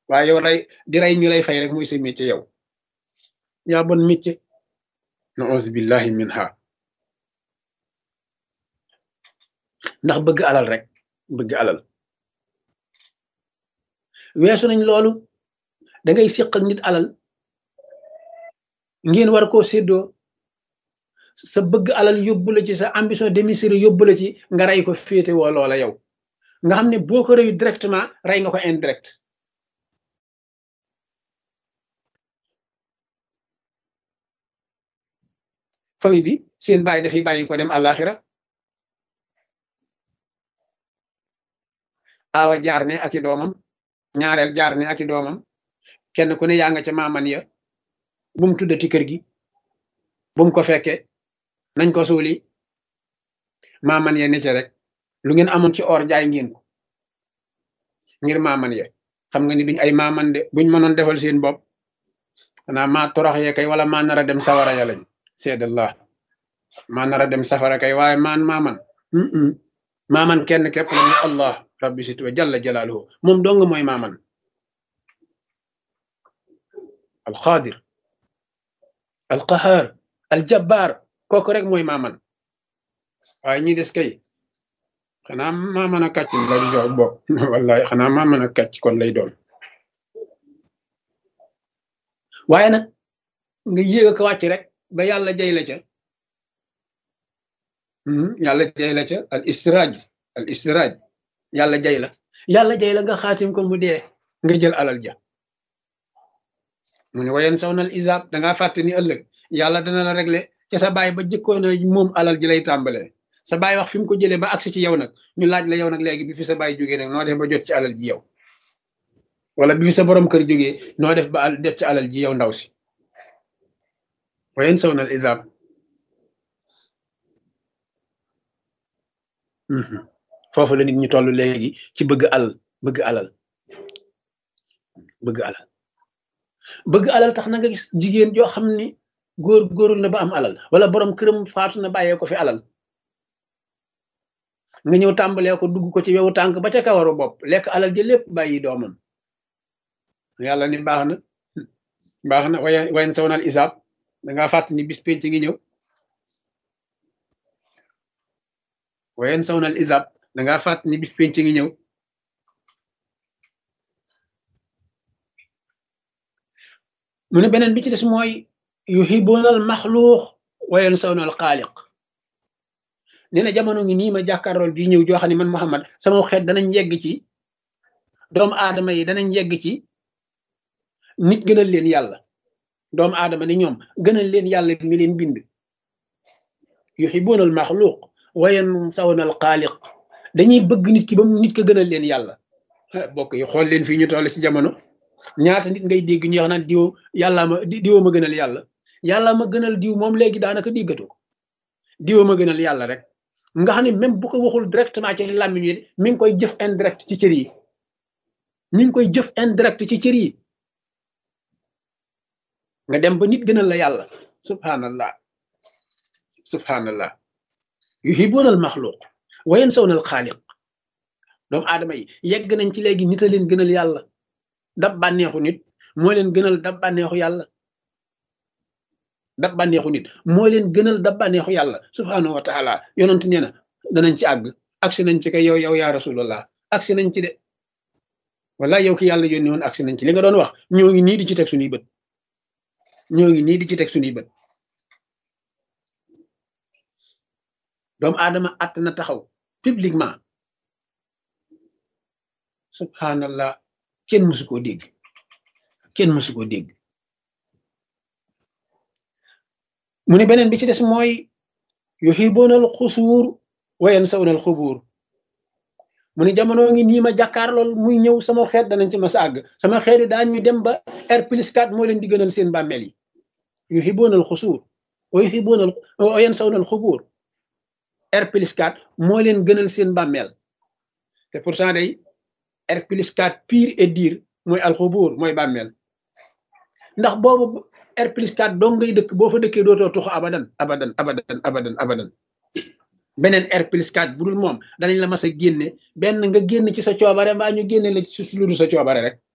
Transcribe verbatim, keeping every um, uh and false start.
waaye yow rey di rey ñu lay fay rek muy sa métier yow yaa bon métier nauzu billahi minha ndax bëgg alal rek bëgg alal weesu nañ loolu da ngay séq ak nit alal ngeen war koo séddoo sa bëgg alal yóbbu la ci sa ambition démesurée yóbbu la ci nga rey ko féete woo loola yow nga xam ne boo ko reyu directement rey nga ko indirect famille bi seen bàyyi dafay bàyyi ko dem àllaaxira aawa jaar ne ak i doomam ñaareel jaar ne ak i doomam kenn ku ne yaa nga ca maaman ya bu mu tuddati kër gi bu mu ko fekke nañ ko suuli maaman ya ne ca rek lu ngeen amoon ci or jaay ngeen ko ngir maaman ya xam nga ni duñ ay maaman de buñ mënoon defal seen bopp xanaa maa torox yee kay wala maa nar a dem sawara ya lañ seedallah maa nar a dem safara kay waaye maan maaman maaman kenn képp la ñu allah rabbi situ wa jalla jalaaluhu moom dong mooy maaman alqaadir alqahaar aljabbaar kooku rek mooy maaman waaye ñi des kay xanaa maaman a kàcc lay doon bopp wallahi xanaa maaman a kàcc kon lay doon waaye nag nga yéeg a ko wàcc rek ba yàlla jay la ca yàlla jay la ca al istiraaj al istiraaj yàlla jay la yàlla jay la nga xaatim ko mu dee nga jël alal ja mu ne wayen saw nal isaab dangaa fàtte ni ëllëg yàlla dana la régler ca sa baay ba jëkkoon a moom alal ji lay tàmbalee sa baay wax fi mu ko jëlee ba agsi ci yow nag ñu laaj la yow nag léegi bi fi sa baay jógee nag noo def ba jot ci alal ji yow wala bi fi sa borom kër jógee noo def ba def ci alal ji yow ndaw si wayen saw nal isaab foofu la nit ñi toll léegi ci bëgg alal bëgg alal bëgg alal bëgg alal tax na nga gis jigéen joo xam ni góor góorul na ba am alal wala borom këram faatu na bàyyee ko fi alal nga ñëw tàmbalee ko dugg ko ci wewu tànk ba ca kawaru bopp lekk alal ji lépp bàyyi doomam yàlla ni baax na baax na way wayen sawnal isaab dangaa fàtt ni bis penc ngi ñëw wayen sawnal isaab dangaa fàtt ni bis penc ngi ñëw mu ne beneen bi ci des mooy yuhibuunal maxluux wayen sawnal xaaliq nee na jamono ngi nii ma jàkkaarlool bii ñëw joo xam ne man Muhammad sama xeet danañ yegg ci doomu aadama yi danañ yegg ci nit gënal leen yàlla doomu aadama ni ñoom gënal leen yàlla mi leen bind yuhibuunal maxluuq wayen sawnal xaaliq dañuy bëgg nit ki ba nit ko gënal leen yàlla bokk yi xool leen fii ñu toll ci jamono ñaata nit ngay dégg ñu wax naan diw yàllaa ma diwoo ma gënal yàlla yàllaa ma gënal diw moom léegi daanaka déggatu ko diwoo ma gënal yàlla rek nga xam ne même bu ko waxul directement ci làmmiñ wi mi ngi koy jëf indirect ci cër yi mi ngi koy jëf indirect ci cër yi nga dem ba nit gënal la yàlla subhanallah subhanallah yuhibuunal maxluuq wa yansawna xaaliq doomu aadama yi yegg nañ ci léegi nit a leen gënal yàlla dab bànneexu nit moo leen gënal dab bànneexu yàlla dab bànneexu nit moo leen gënal dab bànneexu yàlla subhaanahu wa taala yonent nee na danañ ci àgg agsi nañ ci kay yow yow yaa rasulallah agsi nañ ci de wala yow ki yàlla yónni woon agsi nañ ci li nga doon wax ñoo ngi nii di ci teg suñuy bët ñoo ngi nii di ci teg suñuy bët doomu aadama att na taxaw publiquement subhanallah kenn mësu koo dégg kenn mësu koo dégg mu ne beneen bi ci des mooy yuhibuuna al xusuur wa yansawna al xubuur mu ne jamono ngi nii ma jàkkaar lool muy ñëw sama xeet danañ ci mas àgg sama xeet yi daañu dem ba R plus quatre moo leen di gënal seen bàmmeel yi yuhibuuna al xusuur wa yuhibuuna wa yansawna al xubuur R plus quatre moo leen gënal seen bàmmeel te pourtant day R plus quatre pire et dire mooy alxubuur mooy bàmmeel ndax boobu R plus quatre dong ngay dëkk boo fa dëkkee dootoo tuxu abadan abadan abadan abadan abadan beneen R plus quatre bu dul moom danañ la mas a génne benn nga génn ci sa coobare mbaa ñu génne la ci lu dul sa coobare rek